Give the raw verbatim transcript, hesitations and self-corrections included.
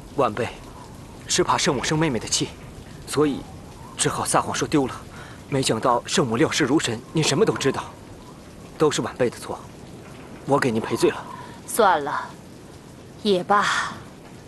晚辈是怕圣母生妹妹的气，所以只好撒谎说丢了。没想到圣母料事如神，您什么都知道，都是晚辈的错，我给您赔罪了。 算了，也罢。